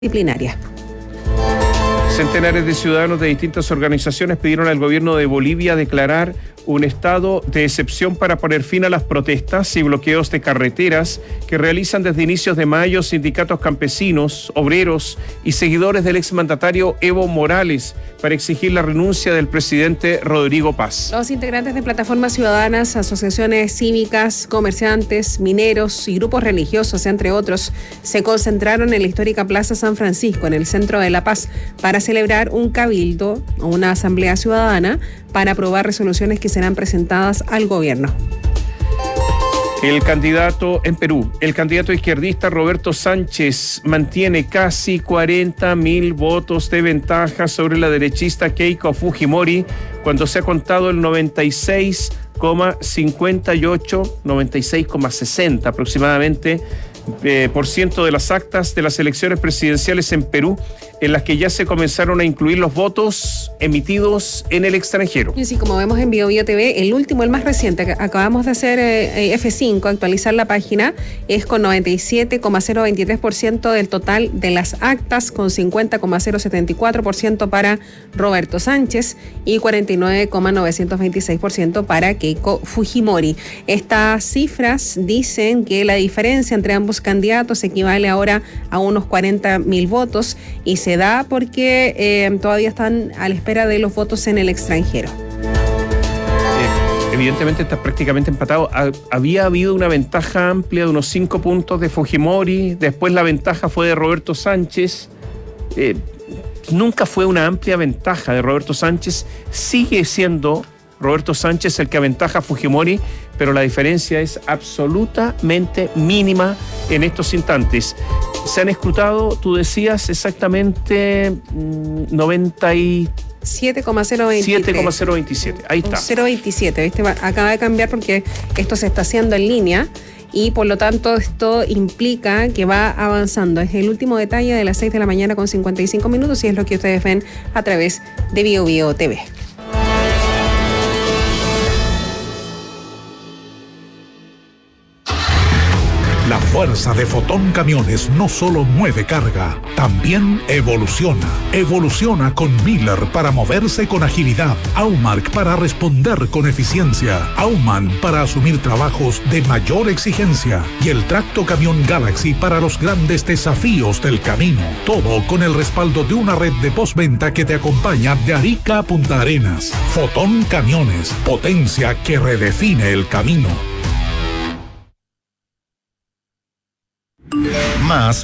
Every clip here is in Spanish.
disciplinaria. Centenares de ciudadanos de distintas organizaciones pidieron al gobierno de Bolivia declarar un estado de excepción para poner fin a las protestas y bloqueos de carreteras que realizan desde inicios de mayo sindicatos campesinos, obreros y seguidores del exmandatario Evo Morales para exigir la renuncia del presidente Rodrigo Paz. Los integrantes de plataformas ciudadanas, asociaciones cívicas, comerciantes, mineros y grupos religiosos, entre otros, se concentraron en la histórica Plaza San Francisco, en el centro de La Paz, para celebrar un cabildo o una asamblea ciudadana para aprobar resoluciones que serán presentadas al gobierno. El candidato izquierdista Roberto Sánchez mantiene casi 40.000 votos de ventaja sobre la derechista Keiko Fujimori cuando se ha contado el 96,58, 96,60 aproximadamente por ciento de las actas de las elecciones presidenciales en Perú, en las que ya se comenzaron a incluir los votos emitidos en el extranjero. Y así como vemos en BioBio TV, el más reciente, que acabamos de hacer F5, actualizar la página, es con 97,023% del total de las actas, con 50,074% para Roberto Sánchez y 49,926% para Keiko Fujimori. Estas cifras dicen que la diferencia entre ambos candidatos equivale ahora a unos 40.000 votos y se da porque todavía están a la espera de los votos en el extranjero. Evidentemente está prácticamente empatado. Había habido una ventaja amplia de unos 5 puntos de Fujimori, después la ventaja fue de Roberto Sánchez. Nunca fue una amplia ventaja de Roberto Sánchez, sigue siendo Roberto Sánchez el que aventaja a Fujimori, pero la diferencia es absolutamente mínima en estos instantes. Se han escrutado, tú decías, exactamente 7,027. Ahí está. 0,27, ¿viste? Acaba de cambiar porque esto se está haciendo en línea y por lo tanto esto implica que va avanzando. Es el último detalle de las 6 de la mañana con 55 minutos y es lo que ustedes ven a través de BioBio TV. La fuerza de Fotón Camiones no solo mueve carga, también evoluciona. Evoluciona con Miller para moverse con agilidad, Aumark para responder con eficiencia, Aumann para asumir trabajos de mayor exigencia y el Tracto Camión Galaxy para los grandes desafíos del camino. Todo con el respaldo de una red de postventa que te acompaña de Arica a Punta Arenas. Fotón Camiones, potencia que redefine el camino. Más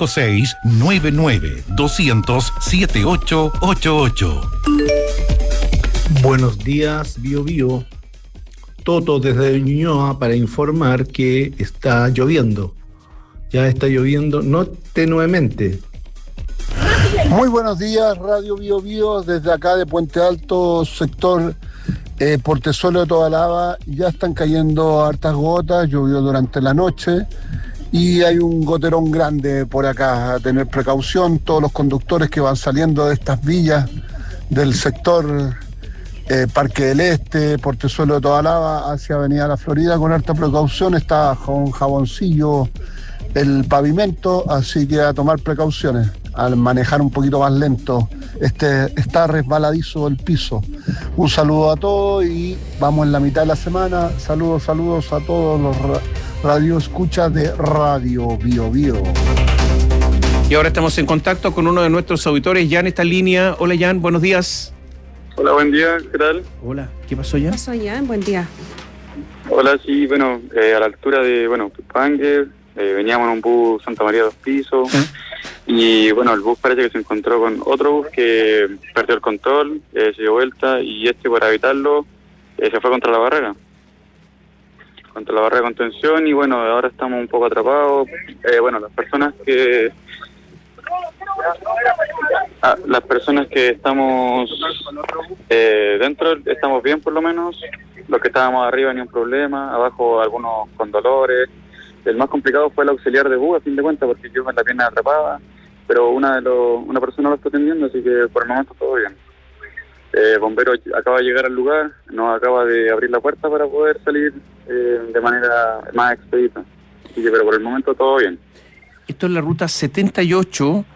5699-200-7888. Buenos días, BioBio. Toto desde Ñuñoa para informar que está lloviendo. Ya está lloviendo, no tenuemente. Muy buenos días, Radio BioBio, desde acá de Puente Alto, sector Portezuelo de Tobalaba. Ya están cayendo hartas gotas, llovió durante la noche. Y hay un goterón grande por acá, a tener precaución, todos los conductores que van saliendo de estas villas del sector Parque del Este, Portezuelo de Tobalaba, hacia Avenida La Florida, con harta precaución, está con jaboncillo el pavimento, así que a tomar precauciones, al manejar un poquito más lento, está resbaladizo el piso. Un saludo a todos y vamos en la mitad de la semana, saludos a todos los radio escucha de Radio BioBio. Y ahora estamos en contacto con uno de nuestros auditores, Jan, está en línea. Hola Jan, buenos días. Hola, buen día, ¿qué tal? Hola, ¿qué pasó Jan? ¿Qué pasó Jan? Buen día. Hola, sí, bueno, a la altura de, Tupangue, veníamos en un bus Santa María 2 pisos, y bueno, el bus parece que se encontró con otro bus que perdió el control, se dio vuelta, y para evitarlo, se fue contra la barrera de contención, y bueno, ahora estamos un poco atrapados. Las personas que estamos dentro estamos bien, por lo menos. Los que estábamos arriba ni un problema, abajo algunos con dolores. El más complicado fue el auxiliar de bus, a fin de cuentas, porque yo con la pierna atrapada, pero una persona lo está atendiendo, así que por el momento todo bien. Bombero acaba de llegar al lugar, nos acaba de abrir la puerta para poder salir de manera más expedita. Así que, pero por el momento todo bien. Esto es la ruta 78